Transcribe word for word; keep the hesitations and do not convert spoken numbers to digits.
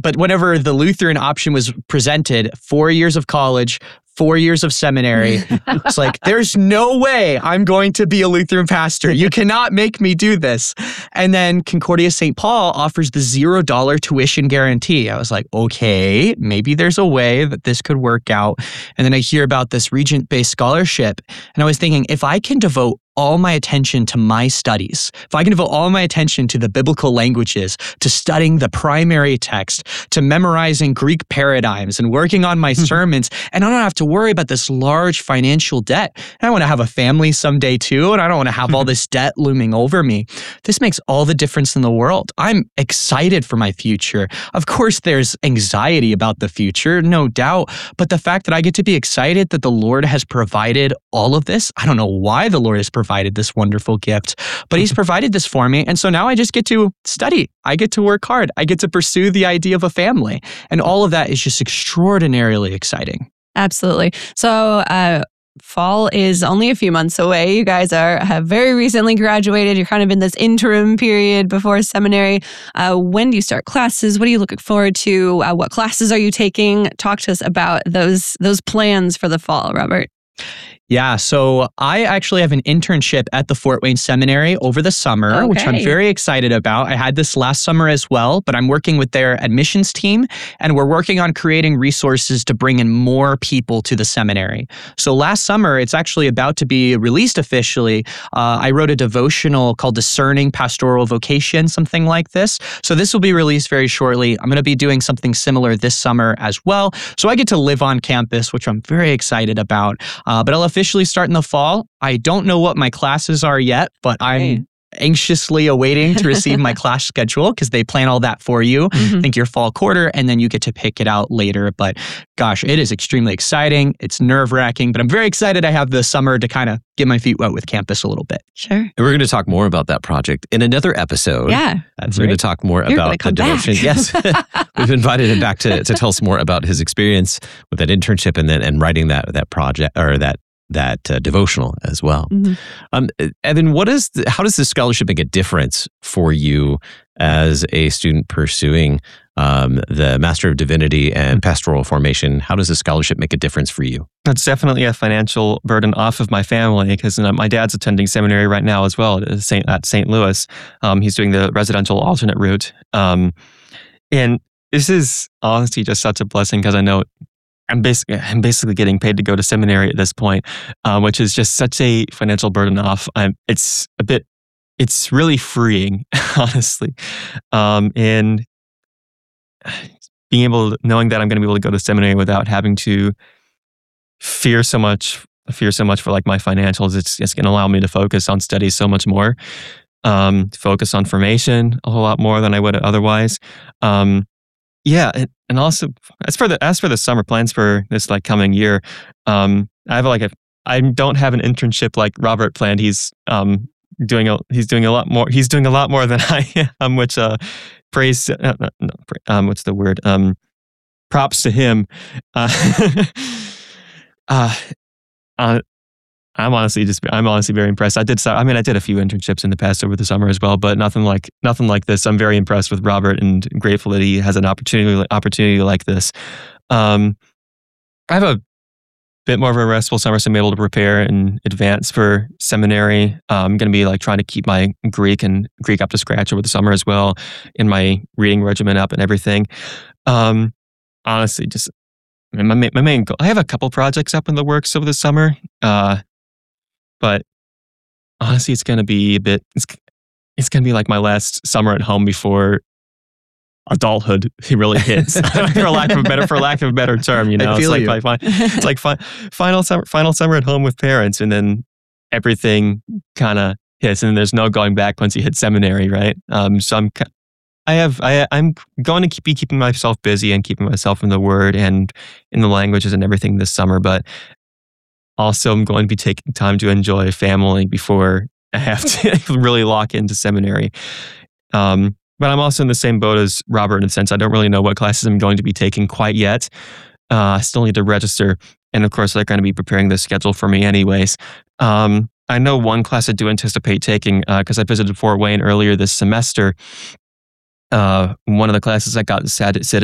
but whenever the Lutheran option was presented, four years of college, four years of seminary, it's like, there's no way I'm going to be a Lutheran pastor. You cannot make me do this. And then Concordia Saint Paul offers the zero dollar tuition guarantee. I was like, okay, maybe there's a way that this could work out. And then I hear about this regent-based scholarship. And I was thinking, if I can devote all my attention to my studies, if I can devote all my attention to the biblical languages, to studying the primary text, to memorizing Greek paradigms and working on my sermons, and I don't have to worry about this large financial debt. And I want to have a family someday too, and I don't want to have all this debt looming over me. This makes all the difference in the world. I'm excited for my future. Of course, there's anxiety about the future, no doubt, but the fact that I get to be excited that the Lord has provided all of this, I don't know why the Lord has provided provided this wonderful gift, but he's provided this for me. And so now I just get to study. I get to work hard. I get to pursue the idea of a family. And all of that is just extraordinarily exciting. Absolutely. So, uh, fall is only a few months away. You guys are have very recently graduated. You're kind of in this interim period before seminary. Uh, when do you start classes? What are you looking forward to? Uh, what classes are you taking? Talk to us about those those plans for the fall, Robert. Yeah, so I actually have an internship at the Fort Wayne Seminary over the summer, okay. which I'm very excited about. I had this last summer as well, but I'm working with their admissions team, and we're working on creating resources to bring in more people to the seminary. So last summer, it's actually about to be released officially. Uh, I wrote a devotional called Discerning Pastoral Vocation, something like this. So this will be released very shortly. I'm going to be doing something similar this summer as well. So I get to live on campus, which I'm very excited about, uh, but I'll officially start in the fall. I don't know what my classes are yet, but I'm hey. anxiously awaiting to receive my class schedule because they plan all that for you. Mm-hmm. I think your fall quarter, and then you get to pick it out later. But gosh, it is extremely exciting. It's nerve-wracking, but I'm very excited I have the summer to kind of get my feet wet with campus a little bit. Sure. And we're going to talk more about that project in another episode. Yeah. That's we're right. going to talk more You're about the devotion. Yes. We've invited him back to, to tell us more about his experience with that internship and then and writing that that project or that that uh, devotional as well. Mm-hmm. Um, Evan, what is the, how does this scholarship make a difference for you as a student pursuing um, the Master of Divinity and Pastoral Formation? How does the scholarship make a difference for you? It's definitely a financial burden off of my family because you know, my dad's attending seminary right now as well at Saint at Saint Louis. Um, he's doing the residential alternate route. Um, and this is honestly just such a blessing because I know I'm basically I'm basically getting paid to go to seminary at this point, um, which is just such a financial burden off. I'm, it's a bit, it's really freeing, honestly, um, and being able, to, knowing that I'm going to be able to go to seminary without having to fear so much, fear so much for like my financials. It's it's going to allow me to focus on studies so much more, um, focus on formation a whole lot more than I would otherwise. Um, Yeah, and also as for the as for the summer plans for this like coming year, um, I have like a I don't have an internship like Robert planned. He's um doing a he's doing a lot more. He's doing a lot more than I am, which uh praise uh, no, no, um what's the word um props to him. Uh, uh, uh I'm honestly just I'm honestly very impressed. I did I mean I did a few internships in the past over the summer as well, but nothing like nothing like this. I'm very impressed with Robert and grateful that he has an opportunity opportunity like this. Um, I have a bit more of a restful summer, so I'm able to prepare in advance for seminary. Uh, I'm going to be like trying to keep my Greek and Greek up to scratch over the summer as well, in my reading regimen up and everything. Um, honestly, just my main, my main goal. I have a couple projects up in the works over the summer. Uh, But honestly, it's going to be a bit, it's, it's going to be like my last summer at home before adulthood really hits, for lack of a better, for lack of a better term, you know, I it's feel like, you. my, fi- it's like fi- final summer, final summer at home with parents. And then everything kind of hits and there's no going back once you hit seminary. Right. Um, so I'm, I have, I, I'm going to keep, be keeping myself busy and keeping myself in the word and in the languages and everything this summer. But also, I'm going to be taking time to enjoy family before I have to really lock into seminary. Um, but I'm also in the same boat as Robert in the sense I don't really know what classes I'm going to be taking quite yet. Uh, I still need to register. And of course, they're going to be preparing the schedule for me anyways. Um, I know one class I do anticipate taking because uh, I visited Fort Wayne earlier this semester. Uh, one of the classes I got to sit